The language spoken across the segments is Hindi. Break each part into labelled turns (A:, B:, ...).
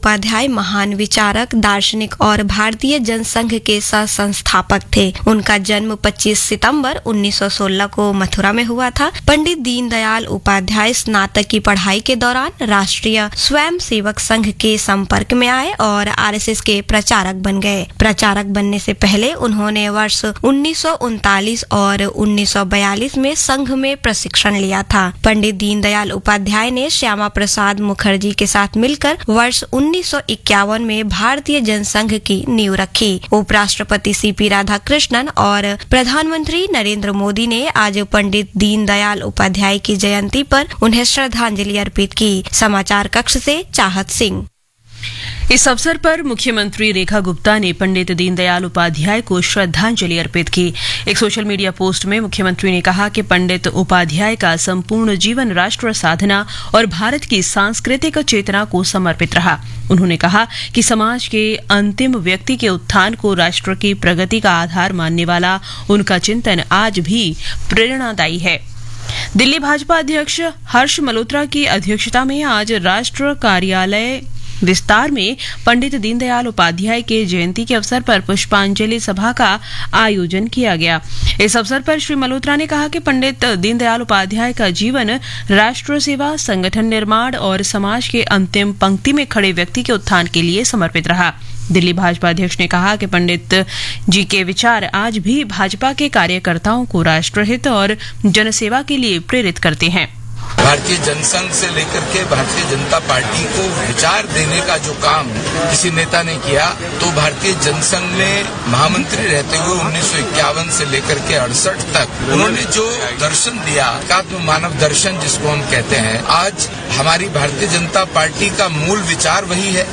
A: उपाध्याय महान विचारक, दार्शनिक और भारतीय जनसंघ के सह संस्थापक थे। उनका जन्म 25 सितंबर 1916 को मथुरा में हुआ था। पंडित दीनदयाल उपाध्याय स्नातक की पढ़ाई के दौरान राष्ट्रीय स्वयं सेवक संघ के संपर्क में आए और आरएसएस के प्रचारक बन गए। प्रचारक बनने से पहले उन्होंने वर्ष 1939 और 1942 में संघ में प्रशिक्षण लिया था। पंडित दीनदयाल उपाध्याय ने श्यामा प्रसाद मुखर्जी के साथ मिलकर वर्ष 1951 में भारतीय जनसंघ की नींव रखी। उपराष्ट्रपति सीपी राधाकृष्णन और प्रधानमंत्री नरेंद्र मोदी ने आज पंडित दीनदयाल उपाध्याय की जयंती पर उन्हें श्रद्धांजलि अर्पित की। समाचार कक्ष से चाहत सिंह।
B: इस अवसर पर मुख्यमंत्री रेखा गुप्ता ने पंडित दीनदयाल उपाध्याय को श्रद्धांजलि अर्पित की। एक सोशल मीडिया पोस्ट में मुख्यमंत्री ने कहा कि पंडित उपाध्याय का संपूर्ण जीवन राष्ट्र साधना और भारत की सांस्कृतिक चेतना को समर्पित रहा। उन्होंने कहा कि समाज के अंतिम व्यक्ति के उत्थान को राष्ट्र की प्रगति का आधार मानने वाला उनका चिंतन आज भी प्रेरणादायी है। दिल्ली भाजपा अध्यक्ष हर्ष मल्होत्रा की अध्यक्षता में आज राष्ट्र कार्यालय विस्तार में पंडित दीनदयाल उपाध्याय के जयंती के अवसर पर पुष्पांजलि सभा का आयोजन किया गया। इस अवसर पर श्री मल्होत्रा ने कहा कि पंडित दीनदयाल उपाध्याय का जीवन राष्ट्र सेवा, संगठन निर्माण और समाज के अंतिम पंक्ति में खड़े व्यक्ति के उत्थान के लिए समर्पित रहा। दिल्ली भाजपा अध्यक्ष ने कहा कि पंडित जी के विचार आज भी भाजपा के कार्यकर्ताओं को राष्ट्रहित और जनसेवा के लिए प्रेरित करते हैं।
C: भारतीय जनसंघ से लेकर के भारतीय जनता पार्टी को विचार देने का जो काम किसी नेता ने किया, तो भारतीय जनसंघ में महामंत्री रहते हुए 1951 से लेकर के 68 तक उन्होंने जो दर्शन दिया, एकात्म मानव दर्शन जिसको हम कहते हैं, आज हमारी भारतीय जनता पार्टी का मूल विचार वही है।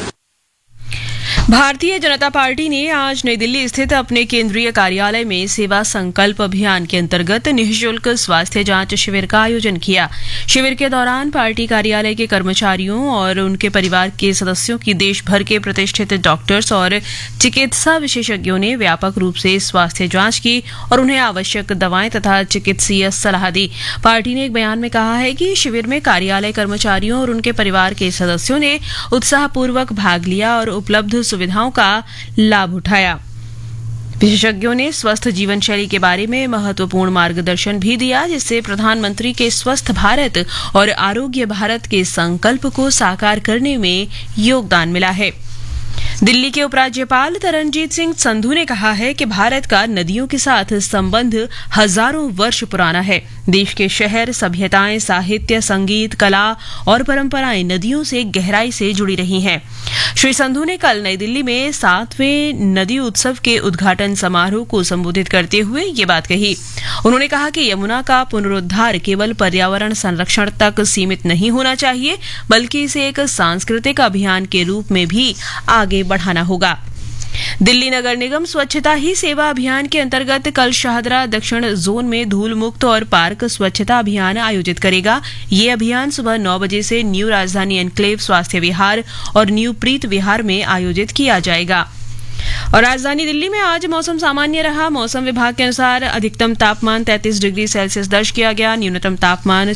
B: भारतीय जनता पार्टी ने आज नई दिल्ली स्थित अपने केंद्रीय कार्यालय में सेवा संकल्प अभियान के अंतर्गत निःशुल्क स्वास्थ्य जांच शिविर का आयोजन किया। शिविर के दौरान पार्टी कार्यालय के कर्मचारियों और उनके परिवार के सदस्यों की देश भर के प्रतिष्ठित डॉक्टर्स और चिकित्सा विशेषज्ञों ने व्यापक रूप से स्वास्थ्य जांच की और उन्हें आवश्यक दवाएं तथा चिकित्सीय सलाह दी। पार्टी ने एक बयान में कहा है कि शिविर में कार्यालय कर्मचारियों और उनके परिवार के सदस्यों ने उत्साहपूर्वक भाग लिया और उपलब्ध सुविधाओं का लाभ उठाया। विशेषज्ञों ने स्वस्थ जीवन शैली के बारे में महत्वपूर्ण मार्गदर्शन भी दिया, जिससे प्रधानमंत्री के स्वस्थ भारत और आरोग्य भारत के संकल्प को साकार करने में योगदान मिला है। दिल्ली के उपराज्यपाल तरनजीत सिंह संधू ने कहा है कि भारत का नदियों के साथ संबंध हजारों वर्ष पुराना है। देश के शहर, सभ्यताएं, साहित्य, संगीत, कला और परंपराएं नदियों से गहराई से जुड़ी रही हैं। श्री संधू ने कल नई दिल्ली में 7वें नदी उत्सव के उद्घाटन समारोह को संबोधित करते हुए ये बात कही। उन्होंने कहा कि यमुना का पुनरुद्धार केवल पर्यावरण संरक्षण तक सीमित नहीं होना चाहिए, बल्कि इसे एक सांस्कृतिक अभियान के रूप में भी आगे बढ़ाना होगा। दिल्ली नगर निगम स्वच्छता ही सेवा अभियान के अंतर्गत कल शाहदरा दक्षिण जोन में धूल मुक्त और पार्क स्वच्छता अभियान आयोजित करेगा। ये अभियान सुबह 9 बजे से न्यू राजधानी एनक्लेव स्वास्थ्य विहार और न्यू प्रीत विहार में आयोजित किया जाएगा। और राजधानी दिल्ली में आज मौसम सामान्य रहा। मौसम विभाग के अनुसार अधिकतम तापमान 33 डिग्री सेल्सियस दर्ज किया गया, न्यूनतम तापमान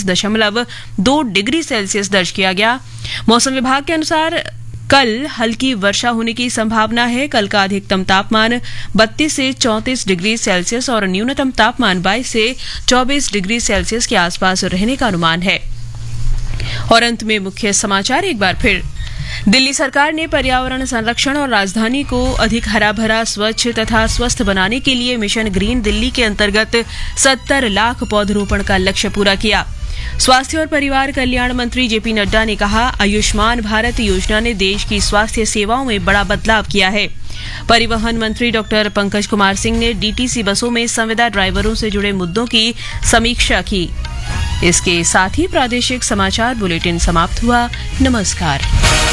B: 24.2 डिग्री सेल्सियस दर्ज किया गया। मौसम विभाग के अनुसार कल हल्की वर्षा होने की संभावना है। कल का अधिकतम तापमान 32 से 34 डिग्री सेल्सियस और न्यूनतम तापमान 22 से 24 डिग्री सेल्सियस के आसपास रहने का अनुमान है। और अंत में मुख्य समाचार एक बार फिर। दिल्ली सरकार ने पर्यावरण संरक्षण और राजधानी को अधिक हरा भरा, स्वच्छ तथा स्वस्थ बनाने के लिए मिशन ग्रीन दिल्ली के अंतर्गत 70 लाख पौधरोपण का लक्ष्य पूरा किया। स्वास्थ्य और परिवार कल्याण मंत्री जेपी नड्डा ने कहा, आयुष्मान भारत योजना ने देश की स्वास्थ्य सेवाओं में बड़ा बदलाव किया है। परिवहन मंत्री डॉक्टर पंकज कुमार सिंह ने डीटीसी बसों में संविदा ड्राइवरों से जुड़े मुद्दों की समीक्षा की। इसके साथ ही प्रादेशिक समाचार बुलेटिन समाप्त हुआ। नमस्कार।